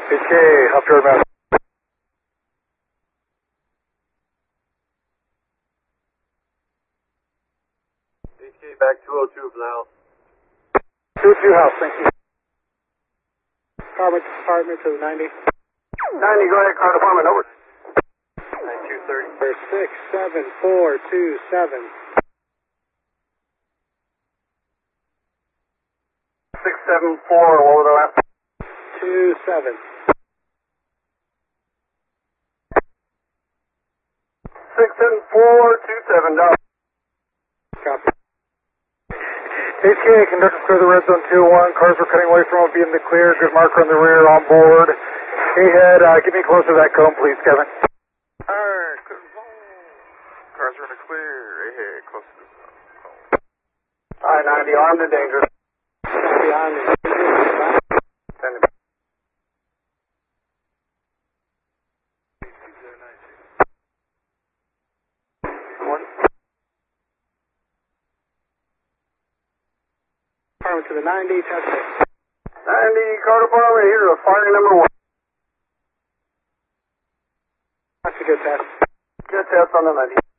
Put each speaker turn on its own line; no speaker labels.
HK, up to mass.
HK back 202 for the house.
202 house, thank you.
Car department to the 90.
90, go ahead, car department, over.
9230. 67427.
674, what was the last?
27.
67427, down.
Copy.
HK, conductor clear the red zone 201. Cars are cutting away from it, being the clear. Good marker on the rear, on board. Hey, head, get me closer to that cone, please, Kevin.
Alright, clear the zone. Cars are in the clear. Hey, hey, close to the zone.
Alright, 90, armed and dangerous.
Behind me.
Send it.
Department to the 90. Test it.
90, car department, here to fire number 1.
That's a good test.
Good test on the 90.